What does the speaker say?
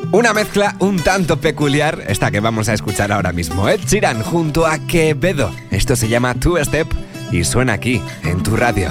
Una mezcla un tanto peculiar, esta que vamos a escuchar ahora mismo. Ed Sheeran junto a Quevedo. Esto se llama Two Step y suena aquí, en tu radio.